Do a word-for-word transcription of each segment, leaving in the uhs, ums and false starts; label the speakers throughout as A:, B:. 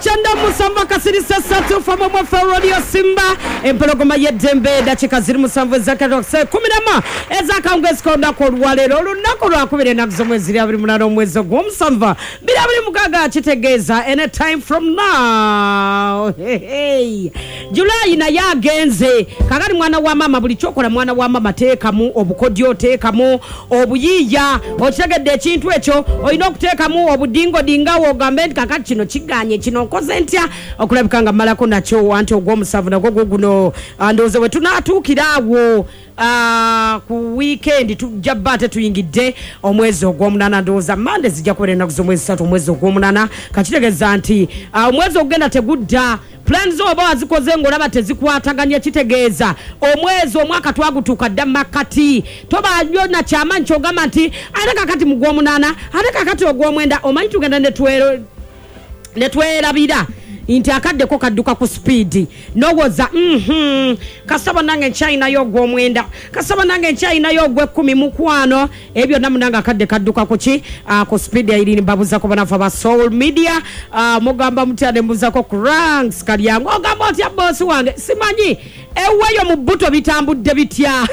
A: chanda musamba kasiri sasatu fama mwa Radio Simba empologoma yedembe dakika ziri musanvu zakatokse kumi na moja ezakangwe sikonda ko lwalero lunako lwakubire nazo mwezi abiri munana omwezi gw'omusanvu bira buli mukaga kitegeeza anytime from now. Hey, hey. July na yagenze kakati mwana wa mama buli chokola mwana wa mama teekamu obukodyo teekamu obuyiya okitegedde ekintu ekyo olina okuteekamu obudingo dingawo ogambe kakati kino kiganye kino nkoze ntya okulabikanga malako nakyo anti ogw'omusanvu nagwo guno ndowooza bwe tunaatuukiraawo Uh, ku weekend tujja bate tuyingidde omwezi ogw'omunana ndowooza Monday zijja kubeera ennaku z'omwezi ssatu omwezi ogw'omunana kakitegeeza nti uh, omwezi ogenda tegudda plan z'oba wazikoze ng'olaba tezikwataganya kitegeeza omwezi omwaka twagutuuka dda makati toba yonna kyama nkyogamba nti ate kakati mu gw'omunana ate kakati ogw'omwenda omanyi tugenda ne twerabira inti akadde ko kadduka ku speed nowoza mhm kasaba nange China yogwo omwenda kasaba nange China yogwe kumi mukwano ebyo namunanga akadde kadduka ku ki uh, ku speed ya ilini babuza ko banafa ba soul media uh, mugamba mutade mbuza ko ranks kalyango ogamba oti boss wange simanyi eweyo mu buto bitambudde bitya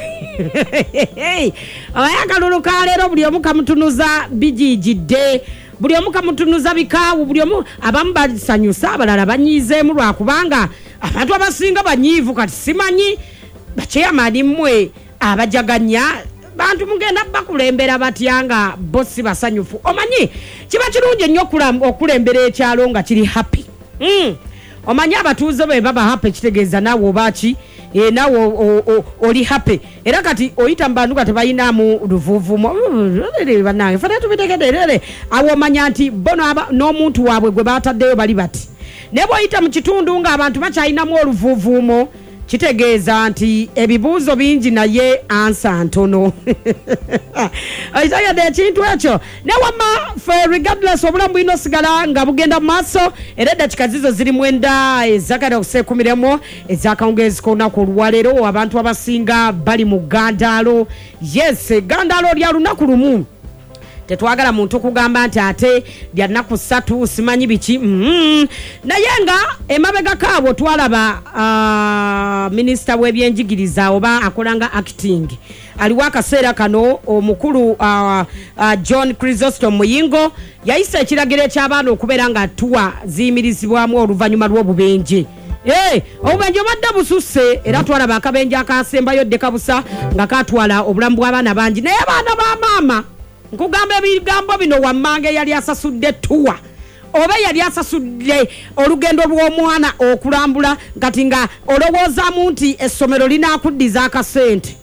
A: ayakalulu kalero buli omuka mutunuza bijijidde buli omuka mutunuza bikaawu buli omu abamu basanyusa abalala banyizeemu lwakubanga abantu abasinga banyiivu kati simanyi bakyeyamaani mmwe abajaganya bantu mugenda bakulembera batyanga bossi basanyufu omanyi kiba kirungi ennyo okulembera ekyalo nga kiri happy mm. omanyi abatuuze be baba happy kitegeeza naawe obaki e nawo oli happy era kati oyita mbandu kati bayinamu luvuvumo banange fana tubitegedere awo manya nti bono aba n'omuntu waabwe gwe bataddeyo bali bati nebo oyita mu kitundu nga abantu bakyayinamu oluvuvumo kitegeeza nti ebibuuzo bingi naye ansa ntono ayitayadde ekintu ekyo newama regardless obulamu bwino sigala nga bugenda mu maaso era eddakika zizo ziri mwenda ezakati okusekumiremu ezakawungezi kolunaku olwaleero abantu abasinga bali mu gandalo yes gandalo lya lunaku lumu tetwagala muntu kugamba nti ate lya nnaku ssatu simanyi biki mm-hmm. naye nga emabega kaabo twalaba uh, minisita w'ebyenjigiriza oba akolanga acting aliwo akaseera kano omukulu uh, uh, John Chrysostom Muyingo yayisa ekiragiro eky'abaana okubeera nga tuwa ziyimirizibwamu oluvannyuma lw'obubenje Hey, obubenje obadde bususse era twalaba akabenje akasembayo ddeka busa nga katwala obulamu bw'abaana bangi naye abaana ba maama nkugamba ebigambo bino wammange yali asasudde tuwa oba yali asasudde olugendo lw'omwana okulambula kati nga olowoozamu nti essomero linakuddiza akasente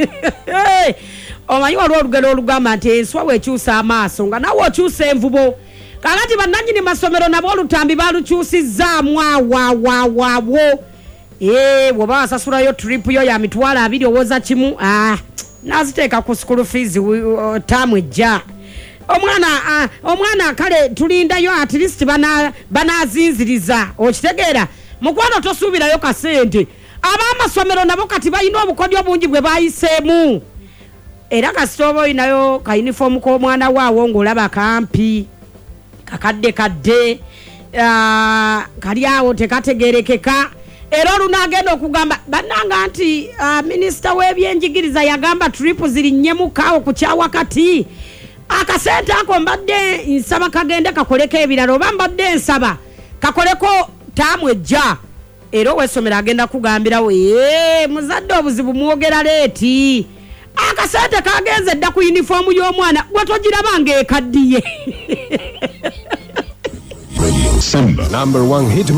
A: omanyi waliwo olugendo olugamba nti enswa weekyusa amaaso nga nawe okyusa envubo kakati bannannyini masomero nabo olutambi balukyusizzaamu awawawaawo ee bw'oba wasasulayo trip yo ya mitwalo abiri owooza kimu ah naziteeka ku school fees uh, tamu ejja omwana uh, omwana kale tulindayo at least bana banazinziriza okitegeera mukwano tosuubirayo kasente ab'amasomero nabo kati balina obukodyo bungi bwe bayiseemu era kasitoba olinayo ka uniform k'omwana waawo ng'olaba kampi kakadde kadde uh, kali awo tekategerekeka era olunagenda okugamba bannanga nti uh, minisita w'ebyenjigiriza yagamba trip ziri nnyemukawo ku kyawakati akasente ako mbadde nsaba kagende kakoleko ebirala oba mbadde nsaba kakoleko taamu ejja era ow'essomero agenda kugambirawo ee muzadde obuzibu mwogera leeti akasente kagenze dda ku yunifoomu y'omwana gwe togiraba ng'ekaddiye
B: Radio Simba, number one hit